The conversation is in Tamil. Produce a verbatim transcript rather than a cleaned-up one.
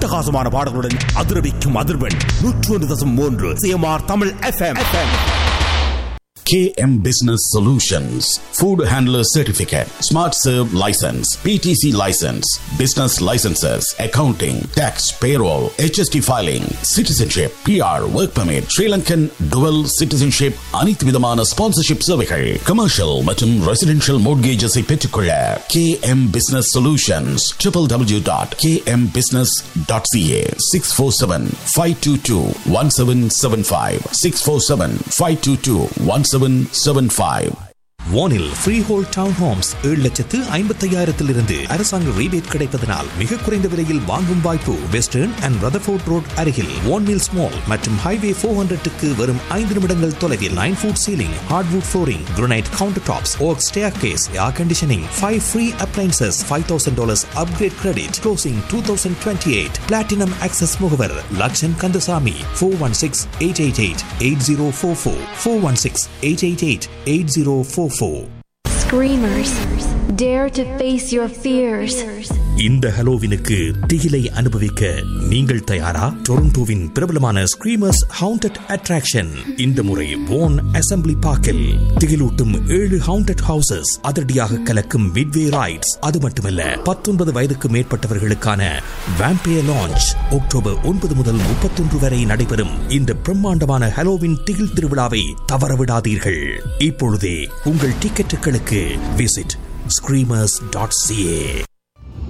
அட்டகாசமான பாடல்களுடன் அதிரவிக்கும் அதிர்வெண் நூற்று ஒன்று தசம் மூன்று CMR Tamil FM. K M Business Solutions, Food Handler Certificate, Smart Serve License, P T C License, Business Licenses, Accounting, Tax, Payroll, H S T Filing, Citizenship, P R, Work Permit, Sri Lankan Dual Citizenship, அனைத்து விதமான ஸ்பான்சர்ஷிப் சேவைகள், Commercial மற்றும் Residential Mortgages ஐ பெற்றுக்கொள்ள K M Business Solutions, w w w dot k m business dot c a, six four seven, five two two, one seven seven five, six four seven, five two two, one seven seven five. வானில் ஃப்ரீ ஹோல் டவுன் ஹோம்ஸ் ஏழு லட்சத்து ஐம்பத்தி ஐயாயிரத்திலிருந்து அரசாங்க ரீபேட் கிடைப்பதனால் மிக குறைந்த விலையில் வாங்கும் வாய்ப்பு. வெஸ்டர்ன் அண்ட் ரதர்ஃபோர்ட் ரோட் அருகில் வான் மில்ஸ் மால் மற்றும் ஹைவே ஃபோர் ஹண்ட்ரட்டுக்கு வரும் ஐந்து நிமிடங்கள் தொலைவில் nine food ceiling, hardwood flooring, granite counter tops, okay stair case, air conditioning, five free appliances, five thousand dollars upgrade credit, closing two thousand twenty eight. Platinum access முகவர் Lakshan Kandasamy. Four one six eight eight eight eight zero four four four one six eight eight eight eight zero four four. Screamers, dare to face your fears. இந்த ஹலோவினுக்கு திகிலை அனுபவிக்க நீங்கள் தயாரா? டொரண்டோவின் பிரபலமான ஸ்கிரீமர்ஸ் ஹவுண்டட் அட்ராக்ஷன் இந்த முறை வான் அசெம்பிளி பார்க்கில் திகிலூட்டும் ஏழு ஹவுண்டட் ஹவுசஸ், அதிரடியாக கலக்கும் மிட்வே ரைட்ஸ். அது மட்டுமல்ல, பத்தொன்பது வயதுக்கு மேற்பட்டவர்களுக்கான வாம்பயர் லான்ச் அக்டோபர் ஒன்பது முதல் முப்பத்தொன்று வரை நடைபெறும் இந்த பிரம்மாண்டமான ஹலோவின் திகில் திருவிழாவை தவறவிடாதீர்கள். இப்பொழுதே உங்கள் டிக்கெட்டுகளுக்கு visit screamers dot c a.